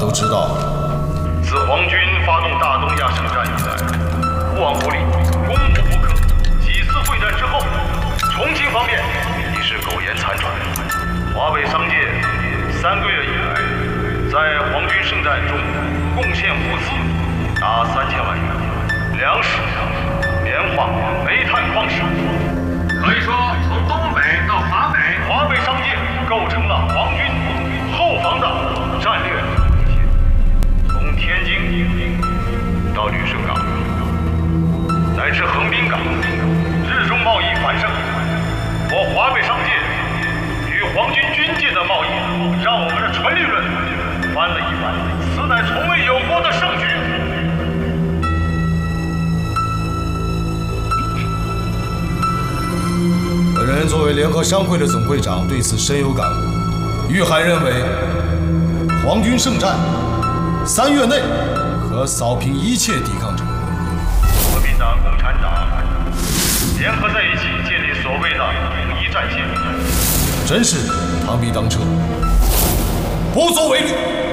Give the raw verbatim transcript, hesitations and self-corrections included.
都知道， 自皇军发动大东亚圣战以来，吴王国力攻无不克。几次会战之后，重庆方面已是苟延残喘。华北商界三个月以来，在皇军圣战中贡献物资达三千万元，粮食、棉花、煤炭矿石。 可以说，从东北到华北， 华北商界构成了皇军后方的战略。从天津到旅顺港，乃至横滨港，日中贸易繁盛。我华北商界与皇军军界的贸易，让我们的纯利润翻了一番，此乃从未有过的盛举。 本人作为联合商会的总会长，对此深有感悟。御海认为，皇军圣战三月内可扫平一切抵抗者。 国民党、共产党联合在一起，建立所谓的统一战线， 真是螳臂当车，不足为虑。